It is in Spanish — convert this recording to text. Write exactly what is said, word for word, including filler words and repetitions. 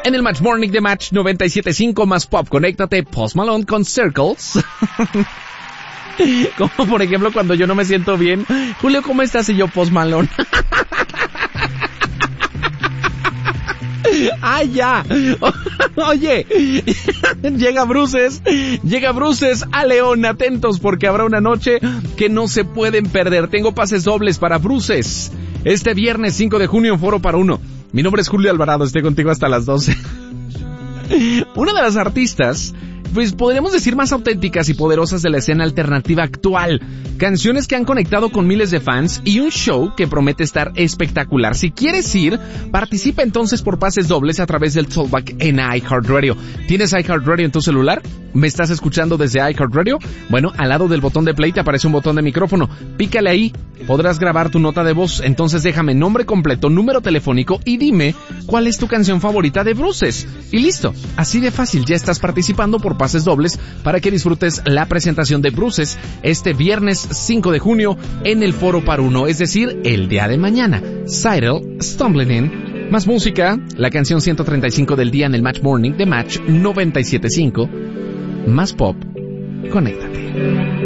En el Match Morning de Match noventa y siete punto cinco más pop, conéctate, Post Malone con Circles. Como por ejemplo cuando yo no me siento bien. Julio, ¿cómo estás? Y yo, Post Malone. ¡Ay, ya! Oye, llega Bruces, llega Bruces a León, atentos porque habrá una noche que no se pueden perder. Tengo pases dobles para Bruces este viernes cinco de junio en Foro para Uno. Mi nombre es Julio Alvarado, estoy contigo hasta las doce. Una de las artistas, pues podríamos decir más auténticas y poderosas de la escena alternativa actual. Canciones que han conectado con miles de fans y un show que promete estar espectacular. Si quieres ir, participa entonces por pases dobles a través del Talkback en iHeartRadio. ¿Tienes iHeartRadio en tu celular? ¿Me estás escuchando desde iHeartRadio? Bueno, al lado del botón de play te aparece un botón de micrófono. Pícale ahí, podrás grabar tu nota de voz. Entonces déjame nombre completo, número telefónico y dime cuál es tu canción favorita de Bruces. Y listo, así de fácil, ya estás participando por pases dobles para que disfrutes la presentación de Bruces este viernes cinco de junio en el Foro para Uno, es decir, el día de mañana. Seidel, Stumbling In. Más música, la canción ciento treinta y cinco del día en el Match Morning de Match noventa y siete punto cinco. Más pop, conéctate.